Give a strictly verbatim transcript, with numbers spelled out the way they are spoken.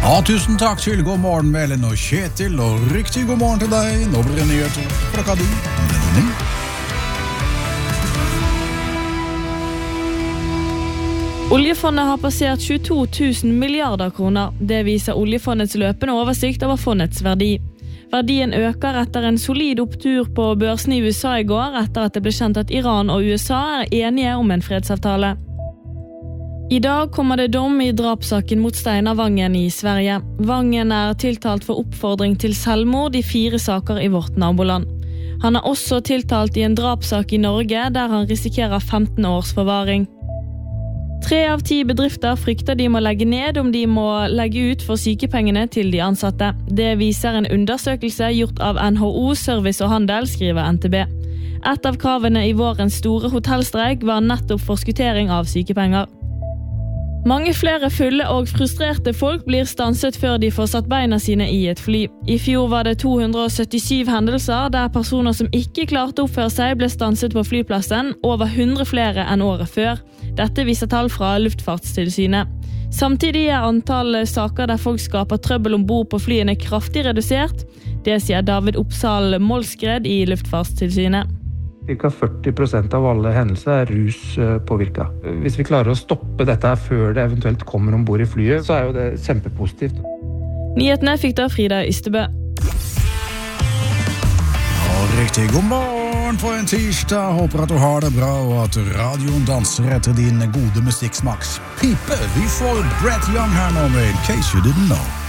Ja, tusen takk til God morgen, Melin og Kjetil, og riktig god morgen til deg. Nå blir det nyheter klokka di. Oljefondet har passert tjueto tusen milliarder kroner. Det viser oljefondets løpende oversikt over fondets verdi. Verdien øker etter en solid opptur på børsen i U S A i går, etter at det ble kjent at Iran og U S A er enige om en fredsavtale. I dag kommer det dom i drapssaken mot Steinar Vangen i Sverige. Vangen er tiltalt for oppfordring til selvmord i fire saker i vårt naboland. Han er også tiltalt i en drapssak i Norge, der han risikerer femten års forvaring. Tre av ti bedrifter frykter de må legge ned om de må legge ut for sykepengene til de ansatte. Det viser en undersøkelse gjort av N H O Service og Handel, skriver N T B. Et av kravene i vårens store hotellstreik var nettopp forskuttering av sykepenger. Mange flere fulle og frustrerte folk blir stanset før de får satt beina sine i et fly. I fjor var det to hundre og syttisju hendelser der personer som ikke klarte å oppføre seg ble stanset på flyplassen, over hundre flere enn året før. Dette viser tall fra Luftfartstilsynet. Samtidig er antall saker der folk skaper trøbbel ombord på flyene kraftig redusert. Det sier David Oppsal Målskred i Luftfartstilsynet. Cirka førti prosent av alle hendelser er ruspåvirket. Hvis vi klarer å stoppe dette før det eventuelt kommer ombord i flyet, så er jo det kjempepositivt. Nyhetene fikk da Frida Ystebø. Og riktig god morgen på en tirsdag. Håper at du har det bra, og at radioen danser etter din gode musikksmaks pipe. Vi får Brett Young her nå med In Case You Didn't Know.